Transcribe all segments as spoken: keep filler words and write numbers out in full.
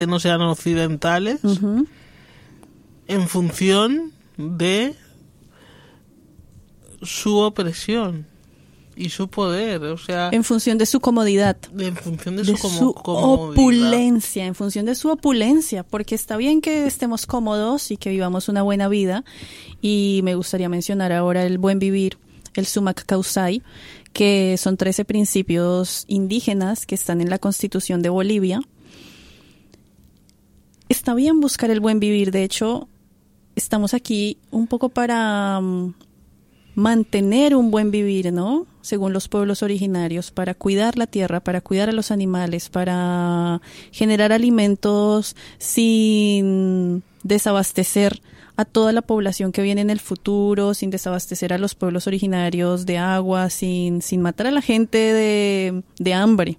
que no sean occidentales, uh-huh, en función de su opresión y su poder, o sea, en función de su comodidad, en función de, de su, como, su comodidad. opulencia, en función de su opulencia, porque está bien que estemos cómodos y que vivamos una buena vida, y me gustaría mencionar ahora el buen vivir, el Sumak Kawsay, que son trece principios indígenas que están en la Constitución de Bolivia. Está bien buscar el buen vivir, de hecho, estamos aquí un poco para um, mantener un buen vivir, ¿no? Según los pueblos originarios, para cuidar la tierra, para cuidar a los animales, para generar alimentos sin desabastecer a toda la población que viene en el futuro, sin desabastecer a los pueblos originarios de agua, sin, sin matar a la gente de, de hambre.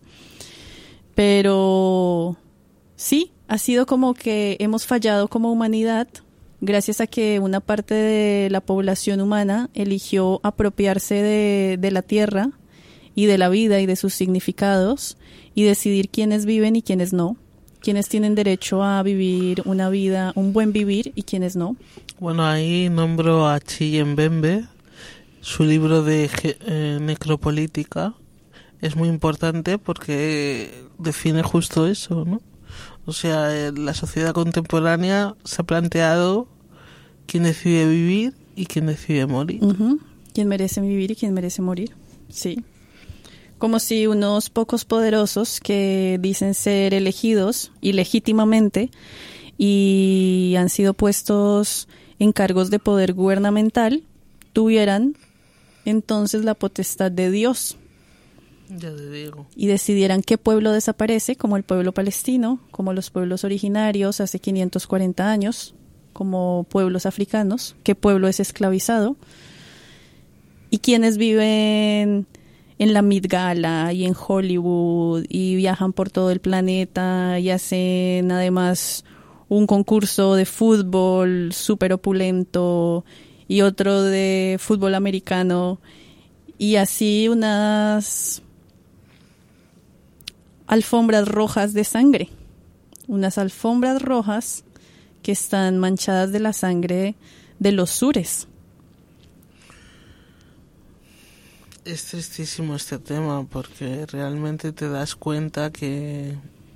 Pero sí, ha sido como que hemos fallado como humanidad, gracias a que una parte de la población humana eligió apropiarse de, de la tierra y de la vida y de sus significados y decidir quiénes viven y quiénes no, quiénes tienen derecho a vivir una vida, un buen vivir y quiénes no. Bueno, ahí nombro a Chiye Mbembe, su libro de eh, necropolítica es muy importante porque define justo eso, ¿no? O sea, la sociedad contemporánea se ha planteado quién decide vivir y quién decide morir. Uh-huh. Quién merece vivir y quién merece morir, sí. Como si unos pocos poderosos que dicen ser elegidos ilegítimamente y han sido puestos en cargos de poder gubernamental tuvieran entonces la potestad de Dios. Ya te digo. Y decidieran qué pueblo desaparece, como el pueblo palestino, como los pueblos originarios hace quinientos cuarenta años, como pueblos africanos, qué pueblo es esclavizado, y quienes viven en la Met Gala y en Hollywood y viajan por todo el planeta y hacen además un concurso de fútbol súper opulento y otro de fútbol americano y así unas alfombras rojas de sangre, unas alfombras rojas que están manchadas de la sangre de los sures. Es tristísimo este tema porque realmente te das cuenta que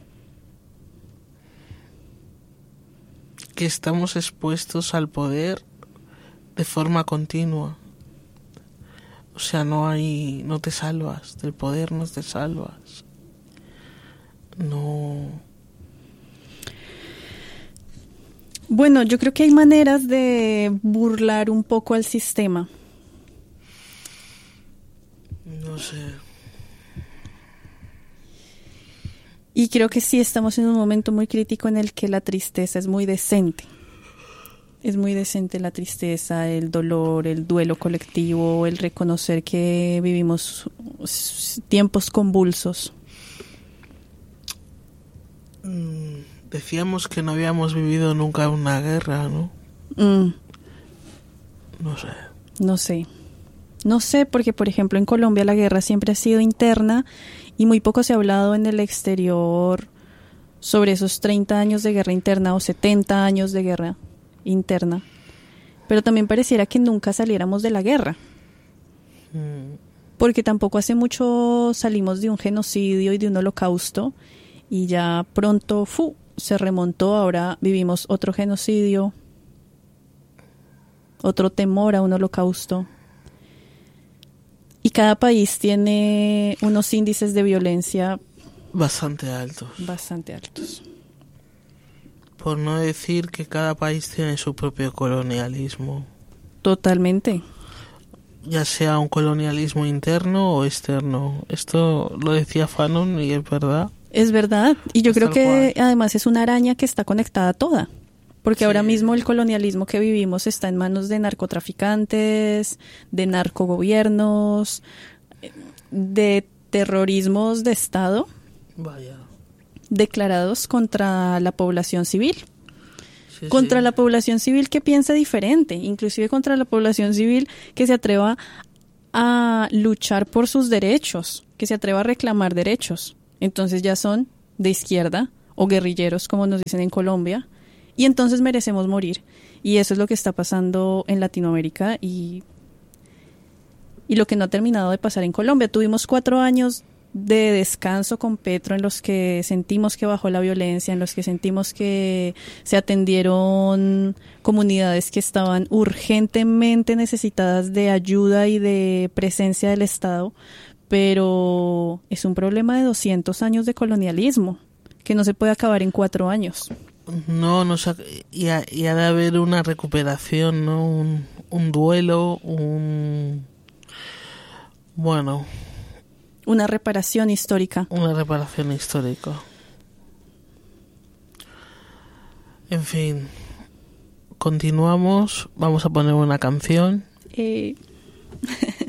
que estamos expuestos al poder de forma continua. O sea, no hay, no te salvas, del poder no te salvas. No. Bueno, yo creo que hay maneras de burlar un poco al sistema. No sé. Y creo que sí estamos en un momento muy crítico en el que la tristeza es muy decente. Es muy decente la tristeza, el dolor, el duelo colectivo, el reconocer que vivimos tiempos convulsos. Decíamos que no habíamos vivido nunca una guerra, ¿no? Mm. No sé. No sé. No sé, porque por ejemplo en Colombia la guerra siempre ha sido interna y muy poco se ha hablado en el exterior sobre esos treinta años de guerra interna o setenta años de guerra interna. Pero también pareciera que nunca saliéramos de la guerra. Mm. Porque tampoco hace mucho salimos de un genocidio y de un holocausto y ya pronto fu, se remontó, ahora vivimos otro genocidio, otro temor a un holocausto. Y cada país tiene unos índices de violencia bastante altos. Bastante altos. Por no decir que cada país tiene su propio colonialismo. Totalmente. Ya sea un colonialismo interno o externo. Esto lo decía Fanon y es verdad. Es verdad. Y yo es creo que cual. además es una araña que está conectada toda. Porque sí. Ahora mismo el colonialismo que vivimos está en manos de narcotraficantes, de narcogobiernos, de terrorismos de Estado. Vaya. Declarados contra la población civil. Sí, contra sí. la población civil que piensa diferente, inclusive contra la población civil que se atreva a luchar por sus derechos, que se atreva a reclamar derechos. Entonces ya son de izquierda o guerrilleros, como nos dicen en Colombia, y entonces merecemos morir. Y eso es lo que está pasando en Latinoamérica y, y lo que no ha terminado de pasar en Colombia. Tuvimos cuatro años de descanso con Petro en los que sentimos que bajó la violencia, en los que sentimos que se atendieron comunidades que estaban urgentemente necesitadas de ayuda y de presencia del Estado, pero es un problema de doscientos años de colonialismo que no se puede acabar en cuatro años. No, no se ha, y, ha, y ha de haber una recuperación, ¿no? Un, un duelo, un... Bueno... Una reparación histórica. Una reparación histórica. En fin, continuamos. Vamos a poner una canción. Eh...